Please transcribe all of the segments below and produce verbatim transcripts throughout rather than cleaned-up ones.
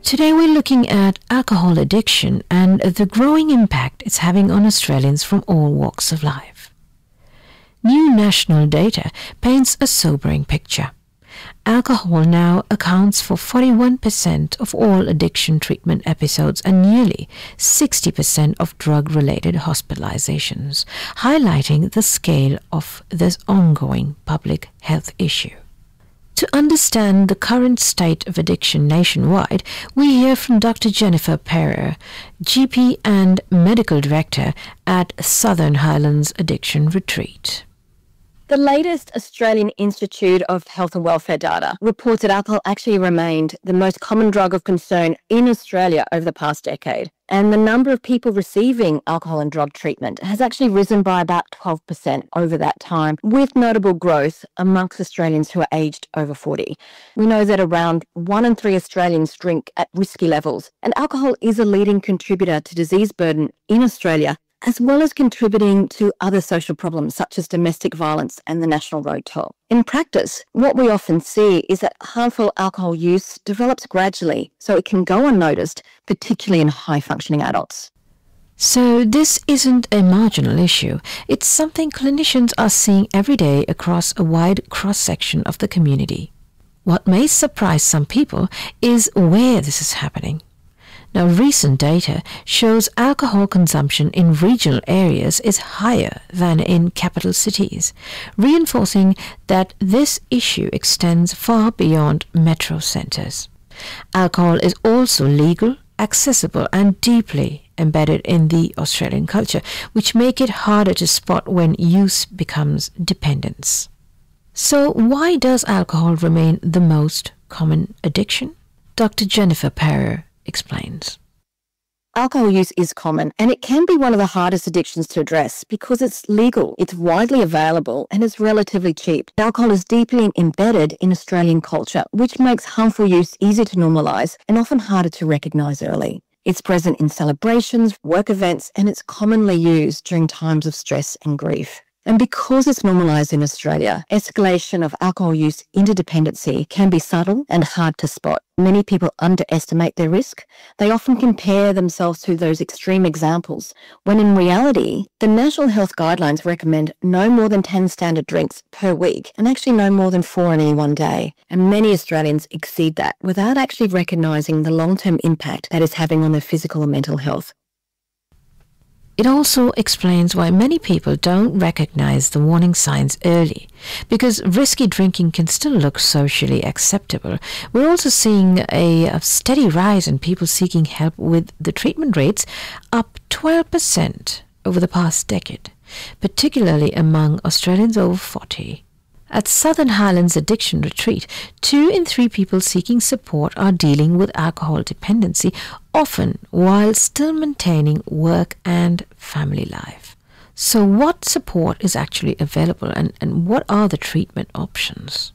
Today we're looking at alcohol addiction and the growing impact it's having on Australians from all walks of life. New national data paints a sobering picture. Alcohol now accounts for forty-one percent of all addiction treatment episodes and nearly sixty percent of drug-related hospitalizations, highlighting the scale of this ongoing public health issue. To understand the current state of addiction nationwide, we hear from Doctor Jennifer Pereira, G P and Medical Director at Southern Highlands Addiction Retreat. The latest Australian Institute of Health and Welfare data reports that alcohol actually remained the most common drug of concern in Australia over the past decade. And the number of people receiving alcohol and drug treatment has actually risen by about twelve percent over that time, with notable growth amongst Australians who are aged over forty. We know that around one in three Australians drink at risky levels, and alcohol is a leading contributor to disease burden in Australia, as well as contributing to other social problems such as domestic violence and the National Road Toll. In practice, what we often see is that harmful alcohol use develops gradually, so it can go unnoticed, particularly in high-functioning adults. So this isn't a marginal issue. It's something clinicians are seeing every day across a wide cross-section of the community. What may surprise some people is where this is happening. Now, recent data shows alcohol consumption in regional areas is higher than in capital cities, reinforcing that this issue extends far beyond metro centres. Alcohol is also legal, accessible and deeply embedded in the Australian culture, which make it harder to spot when use becomes dependence. So why does alcohol remain the most common addiction? Doctor Jennifer Pereira explains. Alcohol use is common, and it can be one of the hardest addictions to address because it's legal, it's widely available, and it's relatively cheap. Alcohol is deeply embedded in Australian culture, which makes harmful use easy to normalise and often harder to recognise early. It's present in celebrations, work events, and it's commonly used during times of stress and grief. And because it's normalised in Australia, escalation of alcohol use into dependency can be subtle and hard to spot. Many people underestimate their risk. They often compare themselves to those extreme examples, when in reality, the National Health Guidelines recommend no more than ten standard drinks per week, and actually no more than four in any one day. And many Australians exceed that without actually recognising the long-term impact that is having on their physical and mental health. It also explains why many people don't recognize the warning signs early, because risky drinking can still look socially acceptable. We're also seeing a, a steady rise in people seeking help, with the treatment rates up twelve percent over the past decade, particularly among Australians over forty. At Southern Highlands Addiction Retreat, two in three people seeking support are dealing with alcohol dependency, often while still maintaining work and family life. So what support is actually available, and, and what are the treatment options?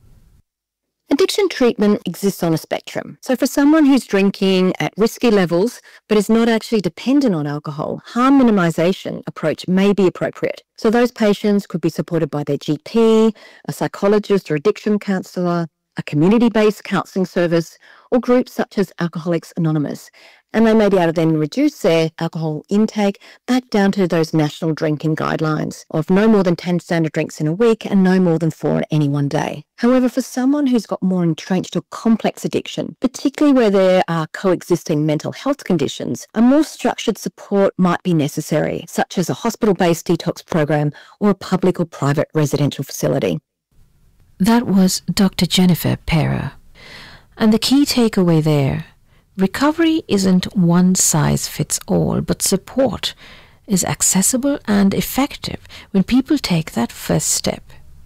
Addiction treatment exists on a spectrum. So for someone who's drinking at risky levels but is not actually dependent on alcohol, harm minimisation approach may be appropriate. So those patients could be supported by their G P, a psychologist or addiction counsellor, a community-based counselling service, or groups such as Alcoholics Anonymous. And they may be able to then reduce their alcohol intake back down to those national drinking guidelines of no more than ten standard drinks in a week and no more than four in any one day. However, for someone who's got more entrenched or complex addiction, particularly where there are coexisting mental health conditions, a more structured support might be necessary, such as a hospital-based detox program or a public or private residential facility. That was Doctor Jennifer Pereira. And the key takeaway there: recovery isn't one size fits all, but support is accessible and effective when people take that first step.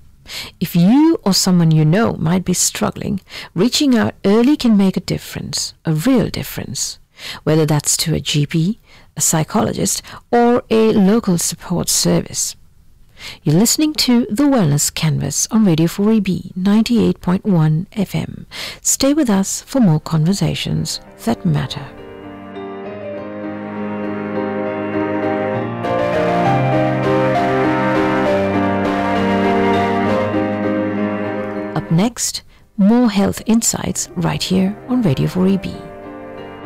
If you or someone you know might be struggling, reaching out early can make a difference, a real difference, whether that's to a G P, a psychologist, or a local support service. You're listening to The Wellness Canvas on Radio four E B ninety-eight point one F M. Stay with us for more conversations that matter. Up next, more health insights right here on Radio four E B.